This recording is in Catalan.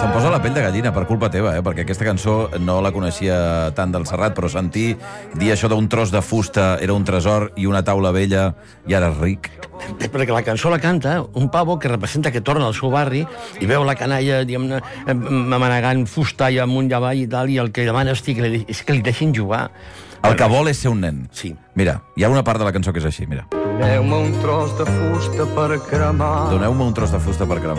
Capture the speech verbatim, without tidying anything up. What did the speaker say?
Se'm posa la pell de gallina per culpa teva, eh? Perquè aquesta cançó no la coneixia tant del Serrat, però sentir dir això d'un tros de fusta era un tresor i una taula vella i ara és ric. Perquè la cançó la canta un pavo que representa que torna al seu barri i veu la canalla, diguem-ne, manegant fusta i amunt i avall i tal, i el que demana és que li, és que li deixin jugar. El que vol és ser un nen. Sí. Mira, hi ha una part de la cançó que és així, mira. Doneu-me un tros de fusta per cremar. Doneu-me un tros de fusta per cremar.